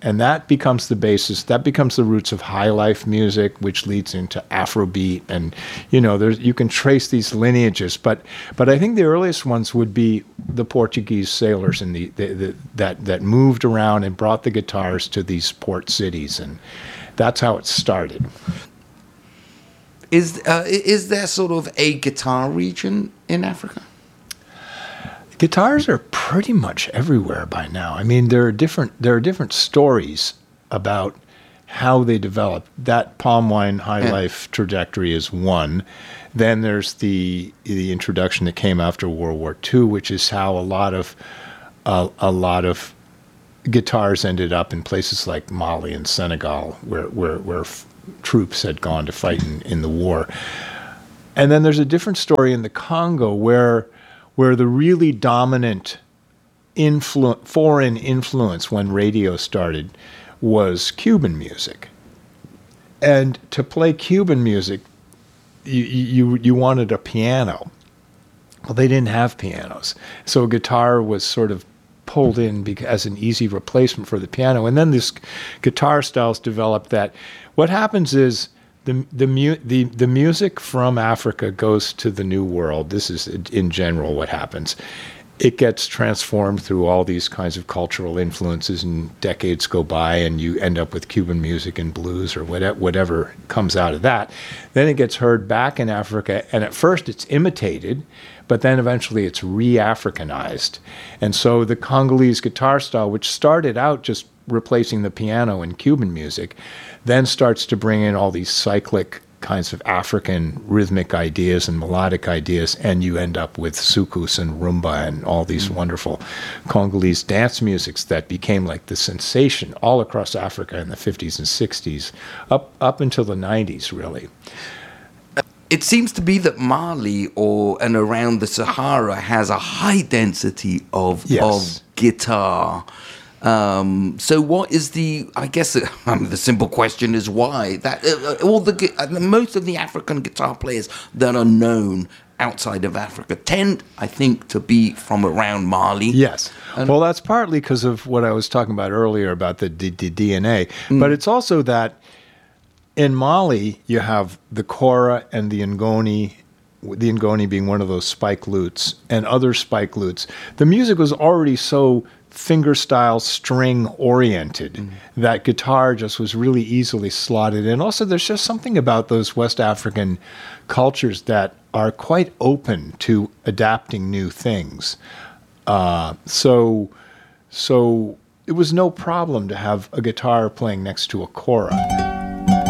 And that becomes the basis, that becomes the roots of high life music, which leads into Afrobeat. And, you can trace these lineages. But I think the earliest ones would be the Portuguese sailors and that moved around and brought the guitars to these port cities. And that's how it started. Is there sort of a guitar region in Africa? Guitars are pretty much everywhere by now. I mean, there are different stories about how they developed. That palm wine high life trajectory is one. Then there's the introduction that came after World War II, which is how a lot of guitars ended up in places like Mali and Senegal, where troops had gone to fight in the war. And then there's a different story in the Congo where the really dominant foreign influence when radio started was Cuban music. And to play Cuban music, you wanted a piano. Well, they didn't have pianos. So a guitar was sort of pulled in as an easy replacement for the piano. And then this guitar styles developed that. What happens is the music from Africa goes to the New World. This is in general what happens. It gets transformed through all these kinds of cultural influences, and decades go by, and you end up with Cuban music and blues or whatever comes out of that. Then it gets heard back in Africa, and at first it's imitated, but then eventually it's re-Africanized. And so the Congolese guitar style, which started out just replacing the piano in Cuban music, then starts to bring in all these cyclic kinds of African rhythmic ideas and melodic ideas, and you end up with soukous and rumba and all these wonderful Congolese dance musics that became like the sensation all across Africa in the 50s and 60s, up until the 90s, really. It seems to be that Mali and around the Sahara has a high density of guitar. So what is the simple question is why that most of the African guitar players that are known outside of Africa tend, I think, to be from around Mali. Yes. Well, that's partly because of what I was talking about earlier about the DNA, but it's also that in Mali you have the kora and the ngoni being one of those spike lutes and other spike lutes. The music was already so fingerstyle string oriented that guitar just was really easily slotted in. Also, there's just something about those West African cultures that are quite open to adapting new things. So it was no problem to have a guitar playing next to a kora.